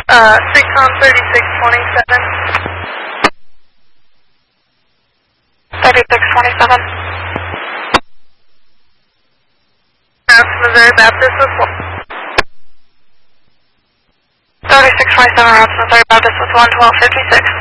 6 on 3627. 3627. Missouri Baptist with 3627, Missouri Baptist with 11256.